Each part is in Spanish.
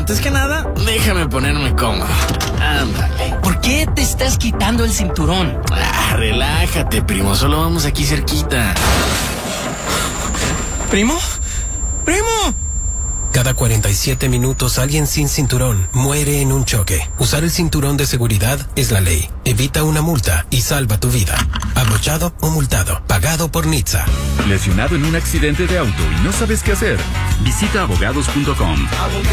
antes que nada, déjame ponerme cómodo. Ándale. ¿Por qué te estás quitando el cinturón? Relájate, primo. Solo vamos aquí cerquita. ¿Primo? ¡Primo! Cada 47 minutos alguien sin cinturón muere en un choque. Usar el cinturón de seguridad es la ley. Evita una multa y salva tu vida. Abrochado o multado. Pagado por NHTSA. ¿Lesionado en un accidente de auto y no sabes qué hacer? Visita abogados.com. Abogados.com.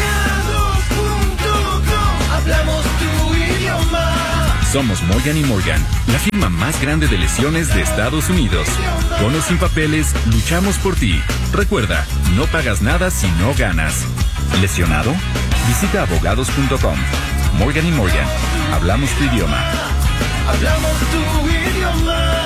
Hablamos tu idioma. Somos Morgan & Morgan, la firma más grande de lesiones de Estados Unidos. Con o sin papeles, luchamos por ti. Recuerda, no pagas nada si no ganas. ¿Lesionado? Visita abogados.com. Morgan & Morgan, hablamos tu idioma. Hablamos tu idioma.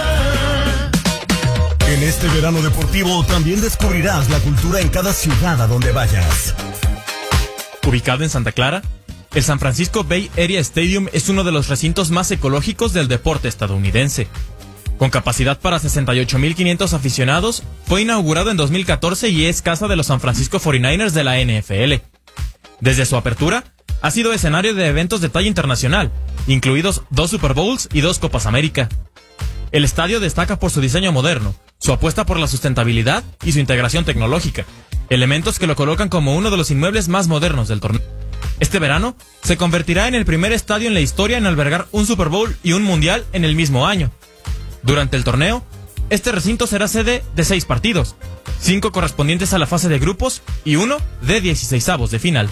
En este verano deportivo también descubrirás la cultura en cada ciudad a donde vayas. Ubicado en Santa Clara, el San Francisco Bay Area Stadium es uno de los recintos más ecológicos del deporte estadounidense. Con capacidad para 68,500 aficionados, fue inaugurado en 2014 y es casa de los San Francisco 49ers de la NFL. Desde su apertura, ha sido escenario de eventos de talla internacional, incluidos 2 Super Bowls y 2 Copas América. El estadio destaca por su diseño moderno, su apuesta por la sustentabilidad y su integración tecnológica, elementos que lo colocan como uno de los inmuebles más modernos del torneo. Este verano, se convertirá en el primer estadio en la historia en albergar un Super Bowl y un Mundial en el mismo año. Durante el torneo, este recinto será sede de 6 partidos, 5 correspondientes a la fase de grupos y 1 de 16avos de final.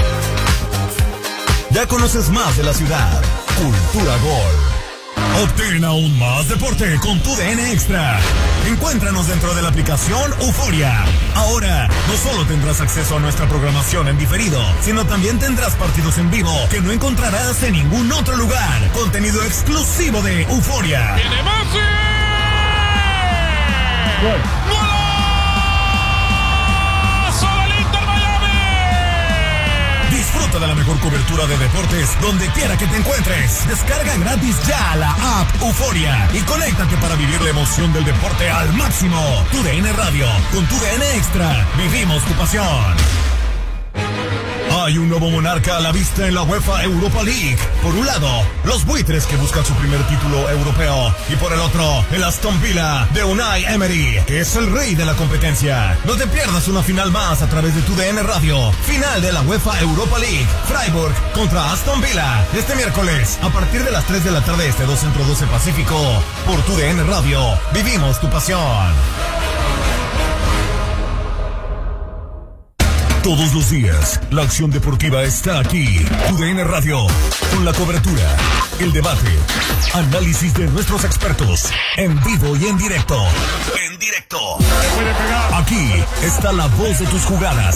Ya conoces más de la ciudad. Cultura Gol. Obtén aún más deporte con tu DN Extra. Encuéntranos dentro de la aplicación Euforia. Ahora, no solo tendrás acceso a nuestra programación en diferido, sino también tendrás partidos en vivo que no encontrarás en ningún otro lugar. Contenido exclusivo de Euforia. ¡Tiene Messi! ¡Gol! Disfruta de la mejor cobertura de deportes donde quiera que te encuentres. Descarga gratis ya la app Euforia y conéctate para vivir la emoción del deporte al máximo. Tu DN Radio, con tu DN Extra, vivimos tu pasión. Hay un nuevo monarca a la vista en la UEFA Europa League. Por un lado, los buitres que buscan su primer título europeo. Y por el otro, el Aston Villa de Unai Emery, que es el rey de la competencia. No te pierdas una final más a través de tu DN Radio. Final de la UEFA Europa League. Freiburg contra Aston Villa. Este miércoles, a partir de las 3 de la tarde, 2 Centro 12 Pacífico. Por tu DN Radio, vivimos tu pasión. Todos los días, la acción deportiva está aquí. UDN Radio, con la cobertura, el debate, análisis de nuestros expertos, en vivo y en directo. En directo. Aquí está la voz de tus jugadas.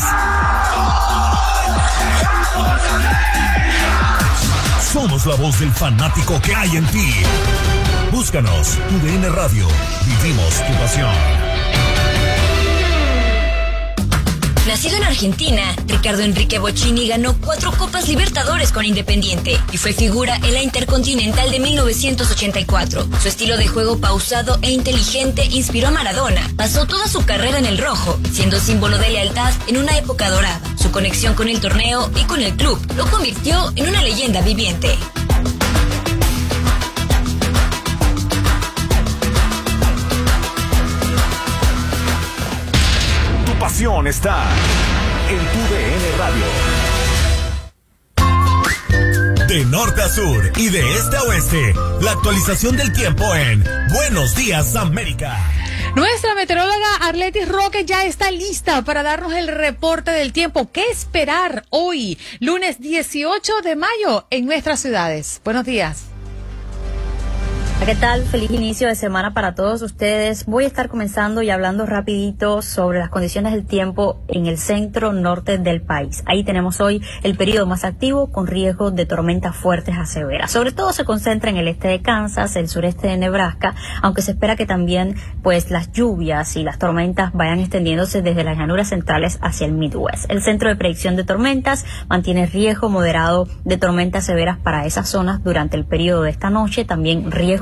Somos la voz del fanático que hay en ti. Búscanos, UDN Radio, vivimos tu pasión. Nacido en Argentina, Ricardo Enrique Bocchini ganó 4 Copas Libertadores con Independiente y fue figura en la Intercontinental de 1984. Su estilo de juego pausado e inteligente inspiró a Maradona. Pasó toda su carrera en el rojo, siendo símbolo de lealtad en una época dorada. Su conexión con el torneo y con el club lo convirtió en una leyenda viviente. Pasión está en tu DN Radio. De norte a sur y de este a oeste, la actualización del tiempo en Buenos Días América. Nuestra meteoróloga Arletis Roque ya está lista para darnos el reporte del tiempo. ¿Qué esperar hoy, lunes 18 de mayo, en nuestras ciudades? Buenos días. ¿Qué tal? Feliz inicio de semana para todos ustedes. Voy a estar comenzando y hablando rapidito sobre las condiciones del tiempo en el centro norte del país. Ahí tenemos hoy el periodo más activo con riesgo de tormentas fuertes a severas. Sobre todo se concentra en el este de Kansas, el sureste de Nebraska, aunque se espera que también las lluvias y las tormentas vayan extendiéndose desde las llanuras centrales hacia el Midwest. El Centro de Predicción de Tormentas mantiene riesgo moderado de tormentas severas para esas zonas durante el periodo de esta noche, también riesgo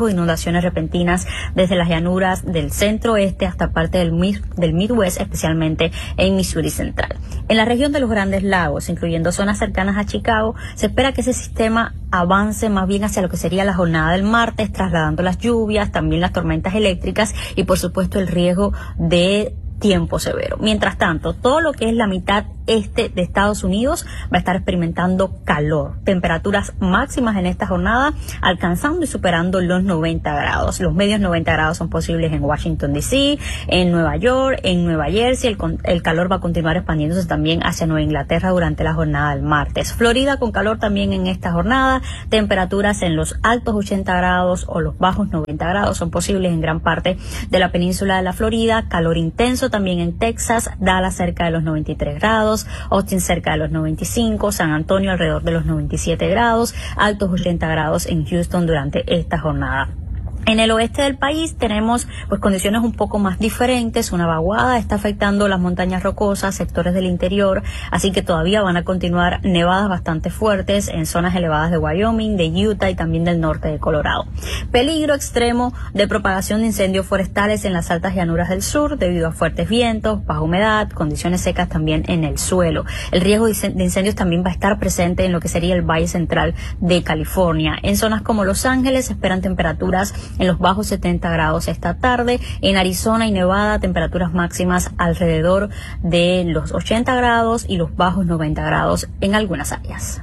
inundaciones repentinas desde las llanuras del centro-oeste hasta parte del Midwest, especialmente en Missouri Central. En la región de los Grandes Lagos, incluyendo zonas cercanas a Chicago, se espera que ese sistema avance más bien hacia lo que sería la jornada del martes, trasladando las lluvias, también las tormentas eléctricas y por supuesto el riesgo de tiempo severo. Mientras tanto, todo lo que es la mitad este de Estados Unidos va a estar experimentando calor, temperaturas máximas en esta jornada alcanzando y superando los 90 grados. Los medios 90 grados son posibles en Washington D.C., en Nueva York, en Nueva Jersey. El calor va a continuar expandiéndose también hacia Nueva Inglaterra durante la jornada del martes. Florida con calor también en esta jornada, temperaturas en los altos 80 grados o los bajos 90 grados son posibles en gran parte de la península de la Florida, calor intenso también en Texas, Dallas cerca de los 93 grados, Austin cerca de los 95, San Antonio alrededor de los 97 grados, altos 80 grados en Houston durante esta jornada. En el oeste del país tenemos pues condiciones un poco más diferentes. Una vaguada está afectando las montañas rocosas, sectores del interior, así que todavía van a continuar nevadas bastante fuertes en zonas elevadas de Wyoming, de Utah y también del norte de Colorado. Peligro extremo de propagación de incendios forestales en las altas llanuras del sur debido a fuertes vientos, baja humedad, condiciones secas también en el suelo. El riesgo de incendios también va a estar presente en lo que sería el Valle Central de California. En zonas como Los Ángeles se esperan temperaturas en los bajos 70 grados esta tarde. En Arizona y Nevada, temperaturas máximas alrededor de los 80 grados y los bajos 90 grados en algunas áreas.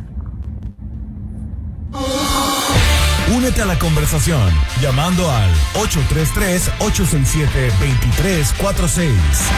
Únete a la conversación llamando al 833-867-2346.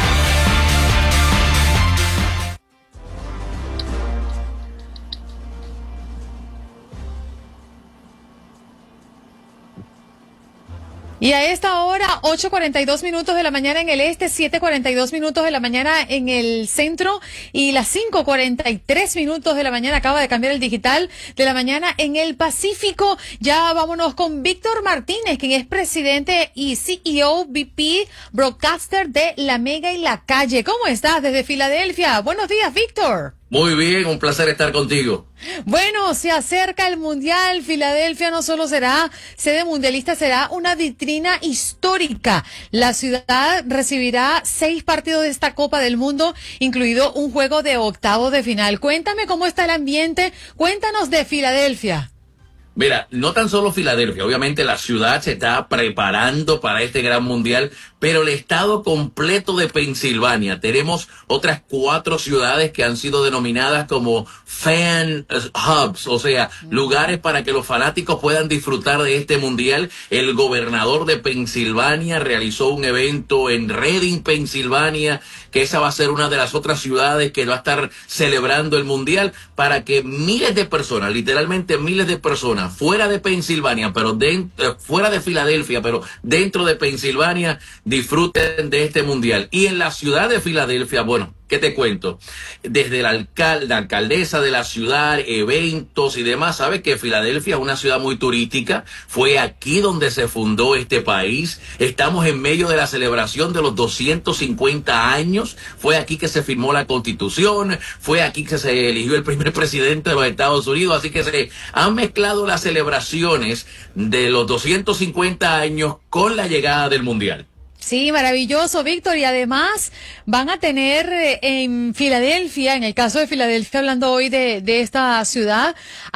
Y a esta hora, 8:42 minutos de la mañana en el este, 7:42 minutos de la mañana en el centro y las 5:43 minutos de la mañana, acaba de cambiar el digital de la mañana en el Pacífico. Ya vámonos con Víctor Martínez, quien es presidente y CEO VP Broadcaster de La Mega y La Calle. ¿Cómo estás desde Filadelfia? Buenos días, Víctor. Muy bien, un placer estar contigo. Bueno, se acerca el Mundial. Filadelfia no solo será sede mundialista, será una vitrina histórica. La ciudad recibirá 6 partidos de esta Copa del Mundo, incluido un juego de octavos de final. Cuéntame cómo está el ambiente. Cuéntanos de Filadelfia. Mira, no tan solo Filadelfia, obviamente la ciudad se está preparando para este gran mundial, pero el estado completo de Pensilvania, tenemos otras 4 ciudades que han sido denominadas como fan hubs, o sea, lugares para que los fanáticos puedan disfrutar de este mundial. El gobernador de Pensilvania realizó un evento en Reading, Pensilvania, que esa va a ser una de las otras ciudades que va a estar celebrando el mundial, para que miles de personas, literalmente miles de personas, fuera de Pensilvania, pero fuera de Filadelfia, pero dentro de Pensilvania, disfruten de este mundial. Y en la ciudad de Filadelfia, bueno, ¿qué te cuento? Desde la alcaldesa de la ciudad, eventos y demás. Sabes que Filadelfia es una ciudad muy turística. Fue aquí donde se fundó este país. Estamos en medio de la celebración de los 250 años. Fue aquí que se firmó la Constitución. Fue aquí que se eligió el primer presidente de los Estados Unidos. Así que se han mezclado las celebraciones de los 250 años con la llegada del Mundial. Sí, maravilloso, Víctor. Y además van a tener en Filadelfia, en el caso de Filadelfia, hablando hoy de esta ciudad,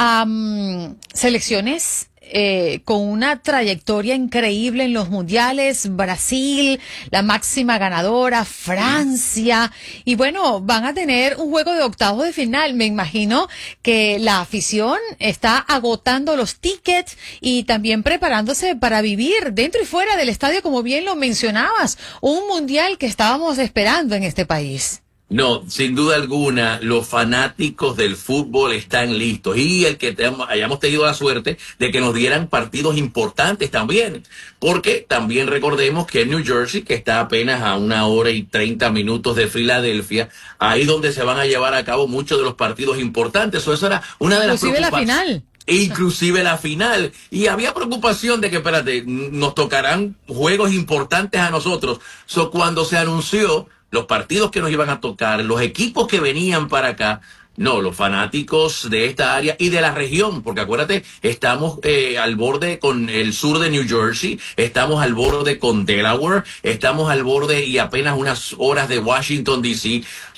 selecciones con una trayectoria increíble en los mundiales. Brasil, la máxima ganadora, Francia, y bueno, van a tener un juego de octavos de final. Me imagino que la afición está agotando los tickets y también preparándose para vivir dentro y fuera del estadio, como bien lo mencionabas, un mundial que estábamos esperando en este país. No, sin duda alguna, los fanáticos del fútbol están listos, y el que hayamos tenido la suerte de que nos dieran partidos importantes también, porque también recordemos que en New Jersey, que está apenas a 1 hora y 30 minutos de Filadelfia, ahí donde se van a llevar a cabo muchos de los partidos importantes. Eso era una de las preocupaciones. La final. Inclusive la final. Y había preocupación de que, espérate, nos tocarán juegos importantes a nosotros. Cuando se anunció los partidos que nos iban a tocar, los equipos que venían para acá, No, los fanáticos de esta área y de la región, porque acuérdate, estamos al borde con el sur de New Jersey, estamos al borde con Delaware, estamos al borde y apenas unas horas de Washington, D.C.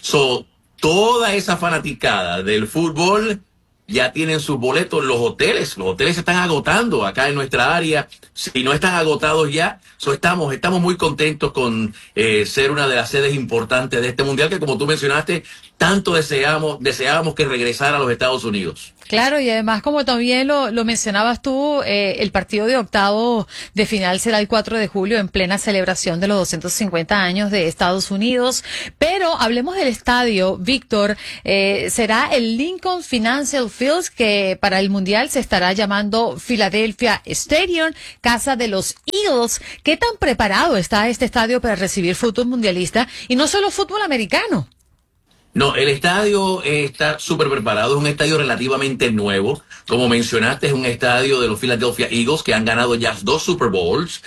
Toda esa fanaticada del fútbol ya tienen sus boletos. Los hoteles se están agotando acá en nuestra área. Si no están agotados ya, estamos muy contentos con ser una de las sedes importantes de este mundial que, como tú mencionaste, tanto deseábamos que regresara a los Estados Unidos. Claro, y además, como también lo mencionabas tú, el partido de octavo de final será el 4 de julio en plena celebración de los 250 años de Estados Unidos. Pero hablemos del estadio, Víctor. Será el Lincoln Financial Field, que para el Mundial se estará llamando Philadelphia Stadium, casa de los Eagles. ¿Qué tan preparado está este estadio para recibir fútbol mundialista y no solo fútbol americano? No, el estadio está súper preparado, es un estadio relativamente nuevo. Como mencionaste, es un estadio de los Philadelphia Eagles que han ganado ya 2 Super Bowls,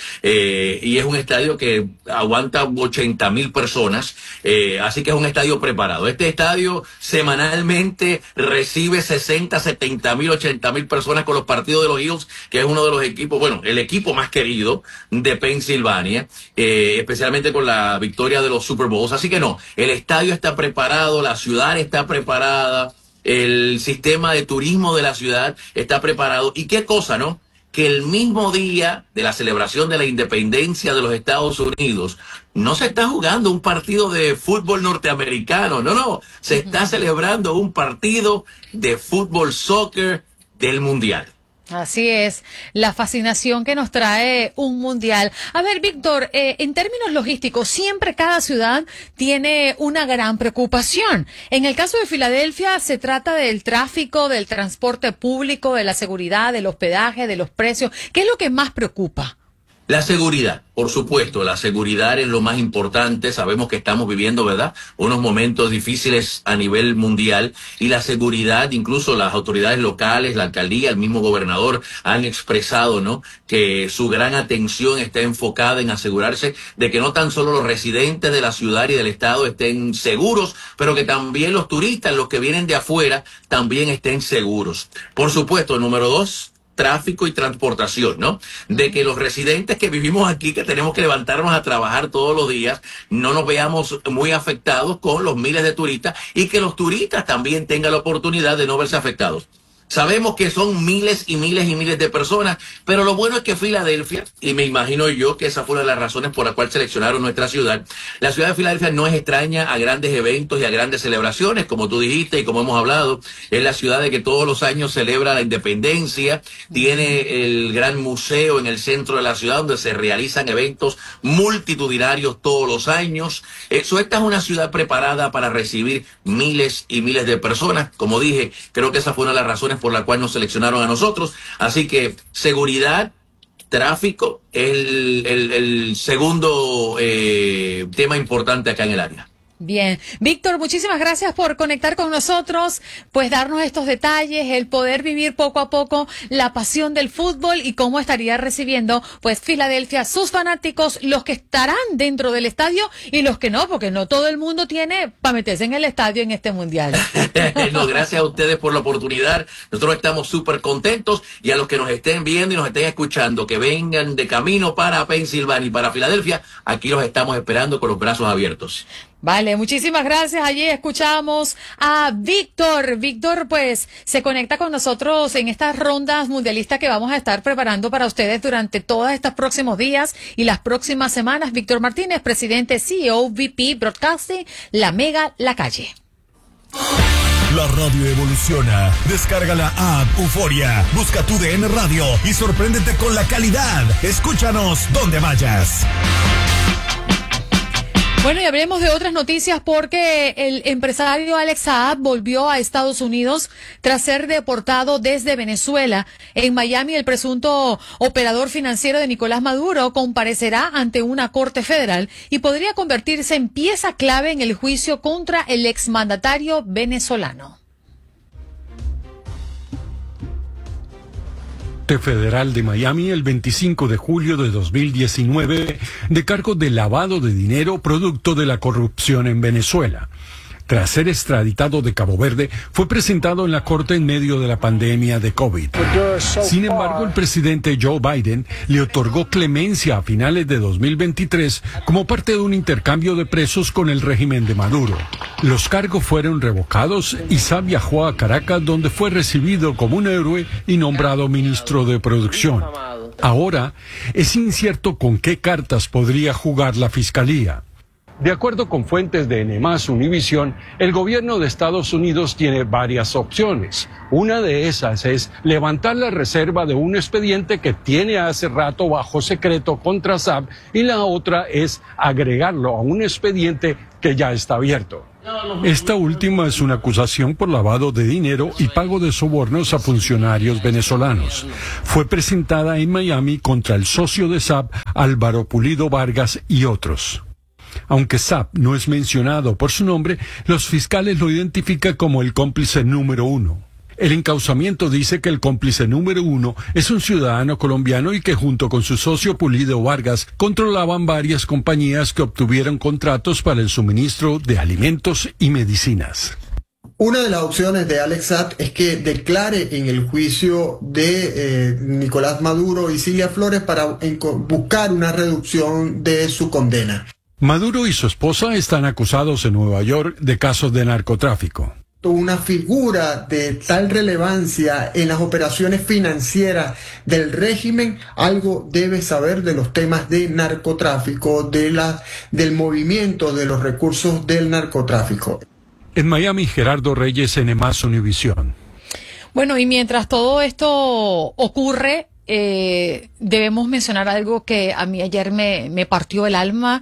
y es un estadio que aguanta 80,000 personas, así que es un estadio preparado. Este estadio semanalmente recibe 60, 70,000, 80,000 personas con los partidos de los Eagles, que es uno de los equipos, bueno, el equipo más querido de Pensilvania, especialmente con la victoria de los Super Bowls. Así que no, el estadio está preparado, la ciudad está preparada, el sistema de turismo de la ciudad está preparado. Y qué cosa, ¿no? Que el mismo día de la celebración de la independencia de los Estados Unidos no se está jugando un partido de fútbol norteamericano, no, se está celebrando un partido de fútbol soccer del Mundial. Así es, la fascinación que nos trae un mundial. A ver, Víctor, en términos logísticos, siempre cada ciudad tiene una gran preocupación. En el caso de Filadelfia, se trata del tráfico, del transporte público, de la seguridad, del hospedaje, de los precios. ¿Qué es lo que más preocupa? La seguridad, por supuesto, la seguridad es lo más importante. Sabemos que estamos viviendo, ¿verdad?, unos momentos difíciles a nivel mundial, y la seguridad, incluso las autoridades locales, la alcaldía, el mismo gobernador han expresado, ¿no?, que su gran atención está enfocada en asegurarse de que no tan solo los residentes de la ciudad y del estado estén seguros, pero que también los turistas, los que vienen de afuera, también estén seguros. Por supuesto, número 2, tráfico y transportación, ¿no? De que los residentes que vivimos aquí, que tenemos que levantarnos a trabajar todos los días, no nos veamos muy afectados con los miles de turistas, y que los turistas también tengan la oportunidad de no verse afectados. Sabemos que son miles y miles y miles de personas, pero lo bueno es que Filadelfia, y me imagino yo que esa fue una de las razones por la cual seleccionaron nuestra ciudad, la ciudad de Filadelfia no es extraña a grandes eventos y a grandes celebraciones, como tú dijiste y como hemos hablado. Es la ciudad de que todos los años celebra la independencia, tiene el gran museo en el centro de la ciudad donde se realizan eventos multitudinarios todos los años. Esta es una ciudad preparada para recibir miles y miles de personas. Como dije, creo que esa fue una de las razones por la cual nos seleccionaron a nosotros. Así que seguridad, tráfico, el segundo tema importante acá en el área. Bien. Víctor, muchísimas gracias por conectar con nosotros, pues darnos estos detalles, el poder vivir poco a poco la pasión del fútbol y cómo estaría recibiendo, pues, Filadelfia, sus fanáticos, los que estarán dentro del estadio y los que no, porque no todo el mundo tiene para meterse en el estadio en este mundial. No, gracias a ustedes por la oportunidad. Nosotros estamos súper contentos, y a los que nos estén viendo y nos estén escuchando, que vengan de camino para Pensilvania y para Filadelfia, aquí los estamos esperando con los brazos abiertos. Vale, muchísimas gracias. Allí escuchamos a Víctor. Víctor, pues, se conecta con nosotros en estas rondas mundialistas que vamos a estar preparando para ustedes durante todos estos próximos días y las próximas semanas. Víctor Martínez, presidente, CEO, VP Broadcasting, La Mega, La Calle. La radio evoluciona. Descarga la app Euforia. Busca tu DN Radio y sorpréndete con la calidad. Escúchanos donde vayas. Bueno, y hablemos de otras noticias, porque el empresario Alex Saab volvió a Estados Unidos tras ser deportado desde Venezuela. En Miami, el presunto operador financiero de Nicolás Maduro comparecerá ante una corte federal y podría convertirse en pieza clave en el juicio contra el exmandatario venezolano. Federal de Miami el 25 de julio de 2019 de cargo de lavado de dinero producto de la corrupción en Venezuela. tras ser extraditado de Cabo Verde, fue presentado en la corte en medio de la pandemia de COVID. Sin embargo, el presidente Joe Biden le otorgó clemencia a finales de 2023 como parte de un intercambio de presos con el régimen de Maduro. Los cargos fueron revocados y Saab viajó a Caracas, donde fue recibido como un héroe y nombrado ministro de Producción. Ahora, es incierto con qué cartas podría jugar la Fiscalía. De acuerdo con fuentes de N+ Univisión, el gobierno de Estados Unidos tiene varias opciones. Una de esas es levantar la reserva de un expediente que tiene hace rato bajo secreto contra Saab, y la otra es agregarlo a un expediente que ya está abierto. Esta última es una acusación por lavado de dinero y pago de sobornos a funcionarios venezolanos. Fue presentada en Miami contra el socio de Saab, Álvaro Pulido Vargas, y otros. Aunque Saab no es mencionado por su nombre, los fiscales lo identifican como el cómplice número 1. El encauzamiento dice que el cómplice número 1 es un ciudadano colombiano y que junto con su socio Pulido Vargas controlaban varias compañías que obtuvieron contratos para el suministro de alimentos y medicinas. Una de las opciones de Alex Saab es que declare en el juicio de Nicolás Maduro y Cilia Flores para buscar una reducción de su condena. Maduro y su esposa están acusados en Nueva York de casos de narcotráfico. Una figura de tal relevancia en las operaciones financieras del régimen, algo debe saber de los temas de narcotráfico, del movimiento de los recursos del narcotráfico. En Miami, Gerardo Reyes, N+ Univisión. Bueno, y mientras todo esto ocurre, debemos mencionar algo que a mí ayer me partió el alma.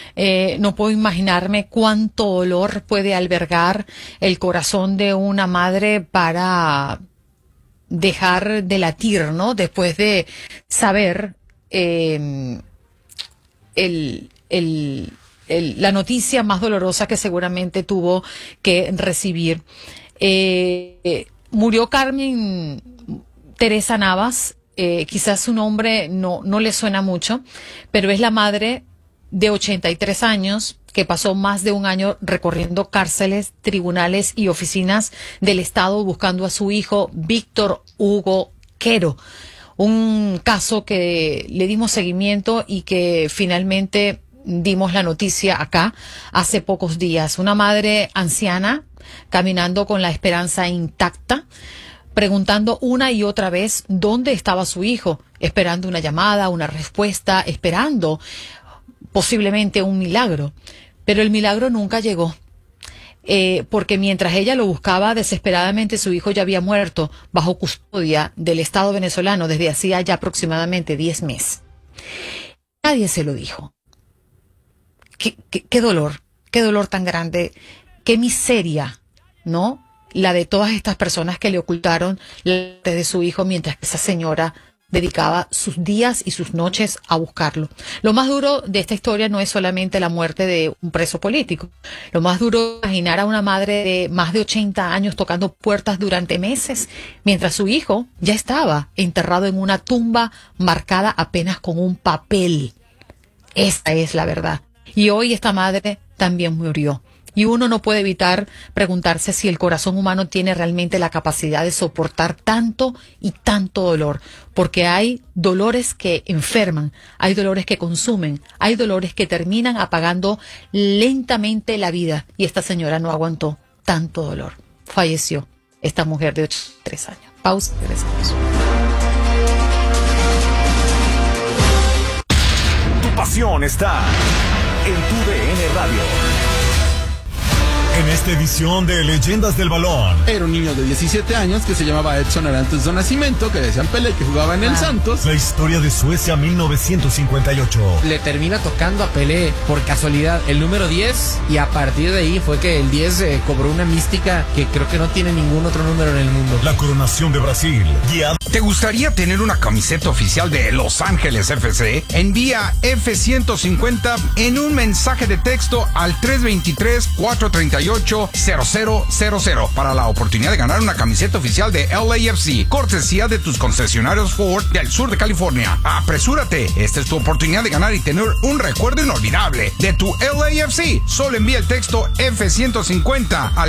No puedo imaginarme cuánto dolor puede albergar el corazón de una madre para dejar de latir, ¿no? Después de saber la noticia más dolorosa que seguramente tuvo que recibir. Murió Carmen Teresa Navas. Quizás su nombre no le suena mucho, pero es la madre de 83 años que pasó más de un año recorriendo cárceles, tribunales y oficinas del Estado buscando a su hijo Víctor Hugo Quero. Un caso que le dimos seguimiento y que finalmente dimos la noticia acá hace pocos días. Una madre anciana caminando con la esperanza intacta, preguntando una y otra vez dónde estaba su hijo, esperando una llamada, una respuesta, esperando posiblemente un milagro. Pero el milagro nunca llegó, porque mientras ella lo buscaba desesperadamente, su hijo ya había muerto bajo custodia del Estado venezolano desde hacía ya aproximadamente 10 meses. Nadie se lo dijo. Qué dolor tan grande, qué miseria, ¿no? La de todas estas personas que le ocultaron la muerte de su hijo mientras que esa señora dedicaba sus días y sus noches a buscarlo. Lo más duro de esta historia no es solamente la muerte de un preso político. Lo más duro es imaginar a una madre de más de 80 años tocando puertas durante meses, mientras su hijo ya estaba enterrado en una tumba marcada apenas con un papel. Esta es la verdad. Y hoy esta madre también murió. Y uno no puede evitar preguntarse si el corazón humano tiene realmente la capacidad de soportar tanto y tanto dolor, porque hay dolores que enferman, hay dolores que consumen, hay dolores que terminan apagando lentamente la vida, y esta señora no aguantó tanto dolor. Falleció esta mujer de 83 años. Pausa y regresamos. Tu pasión está en tu DN Radio. En esta edición de Leyendas del Balón. Era un niño de 17 años que se llamaba Edson Arantes do Nascimento, que decían Pelé, que jugaba en el Santos. La historia de Suecia 1958. Le termina tocando a Pelé por casualidad el número 10, y a partir de ahí fue que el 10 cobró una mística que creo que no tiene ningún otro número en el mundo. La coronación de Brasil. ¿Te gustaría tener una camiseta oficial de Los Ángeles FC? Envía F150 en un mensaje de texto al 323-431 438-0000 para la oportunidad de ganar una camiseta oficial de LAFC, cortesía de tus concesionarios Ford del sur de California. Apresúrate, esta es tu oportunidad de ganar y tener un recuerdo inolvidable de tu LAFC. Solo envía el texto F150 al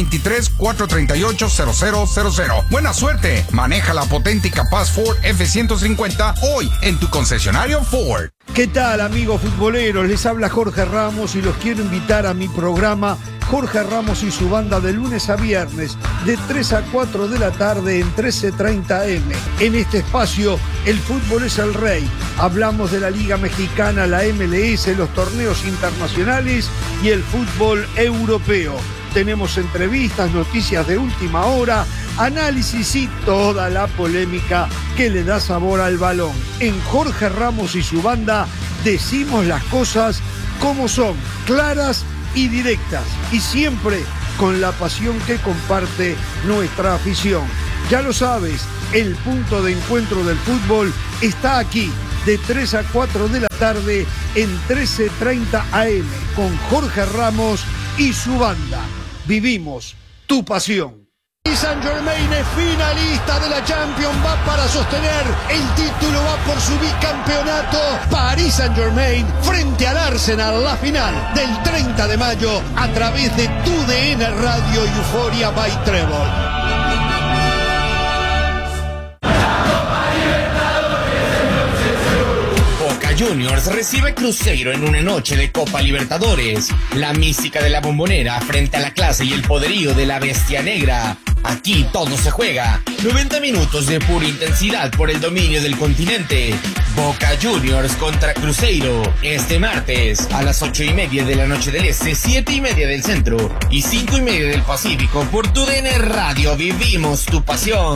323-438-0000. Buena suerte, maneja la potente y capaz Ford F150 hoy en tu concesionario Ford. ¿Qué tal, amigos futboleros? Les habla Jorge Ramos y los quiero invitar a mi programa Jorge Ramos y su banda de lunes a viernes de 3 a 4 de la tarde en 13:30 AM. En este espacio, el fútbol es el rey. Hablamos de la Liga Mexicana, la MLS, los torneos internacionales y el fútbol europeo. Tenemos entrevistas, noticias de última hora, análisis y toda la polémica que le da sabor al balón. En Jorge Ramos y su banda decimos las cosas como son, claras y directas, y siempre con la pasión que comparte nuestra afición. Ya lo sabes, el punto de encuentro del fútbol está aquí, de 3 a 4 de la tarde en 13:30 AM, con Jorge Ramos y su banda. Vivimos tu pasión. Saint-Germain es finalista de la Champions, va para sostener el título, va por su bicampeonato. Paris Saint-Germain frente al Arsenal, la final del 30 de mayo a través de TUDN Radio y Euphoria by Trevor. Juniors recibe Cruzeiro en una noche de Copa Libertadores. La mística de la Bombonera frente a la clase y el poderío de la Bestia Negra. Aquí todo se juega. 90 minutos de pura intensidad por el dominio del continente. Boca Juniors contra Cruzeiro. Este martes a las 8:30 de la noche del Este, 7:30 del Centro y 5:30 del Pacífico por TUDN Radio. Vivimos tu pasión.